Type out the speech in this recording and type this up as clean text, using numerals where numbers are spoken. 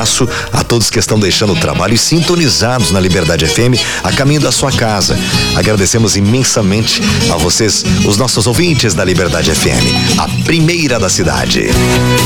abraço a todos que estão deixando o trabalho e sintonizados na Liberdade FM a caminho da sua casa. Agradecemos imensamente a vocês, os nossos ouvintes da Liberdade FM, a primeira da cidade.